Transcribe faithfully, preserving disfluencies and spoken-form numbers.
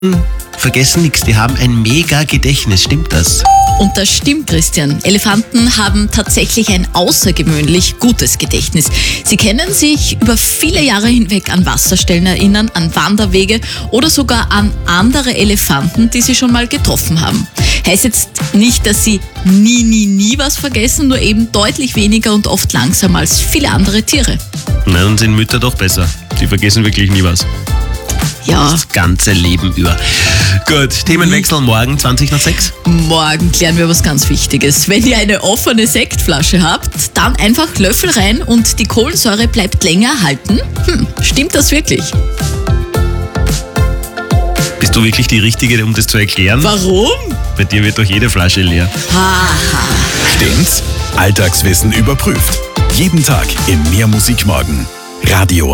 Vergessen nichts, die haben ein mega Gedächtnis, stimmt das? Und das stimmt, Christian. Elefanten haben tatsächlich ein außergewöhnlich gutes Gedächtnis. Sie können sich über viele Jahre hinweg an Wasserstellen erinnern, an Wanderwege oder sogar an andere Elefanten, die sie schon mal getroffen haben. Heißt jetzt nicht, dass sie nie, nie, nie was vergessen, nur eben deutlich weniger und oft langsamer als viele andere Tiere. Na, dann sind Mütter doch besser. Die vergessen wirklich nie was. Ja, Das ganze Leben über. Gut, Themenwechsel morgen zwanzig nach sechs. morgen klären wir was ganz Wichtiges. Wenn ihr eine offene Sektflasche habt, dann einfach Löffel rein und die Kohlensäure bleibt länger erhalten. Hm, stimmt das wirklich? Bist du wirklich die Richtige, um das zu erklären? Warum? Bei dir wird doch jede Flasche leer. Haha. Stimmt's? Alltagswissen überprüft. Jeden Tag im Mehr Musik morgen. Radio